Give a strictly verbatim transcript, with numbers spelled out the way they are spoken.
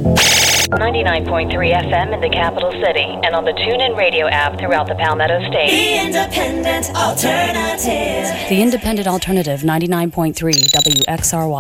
ninety-nine point three F M in the capital city and on the TuneIn radio app throughout the Palmetto State. The Independent Alternative. The Independent Alternative, ninety-nine point three W X R Y.